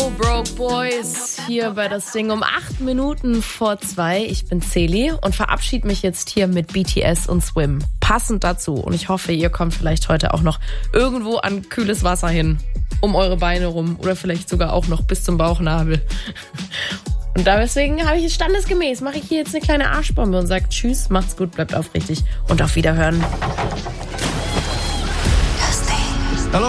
Yo, Broke Boys, hier bei das Ding um 8 Minuten vor 2. Ich bin Celi und verabschiede mich jetzt hier mit BTS und Swim. Passend dazu. Und ich hoffe, ihr kommt vielleicht heute auch noch irgendwo an kühles Wasser hin. Um eure Beine rum. Oder vielleicht sogar auch noch bis zum Bauchnabel. Und deswegen habe ich es standesgemäß. Mache ich hier jetzt eine kleine Arschbombe und sage Tschüss, macht's gut, bleibt aufrichtig und auf Wiederhören.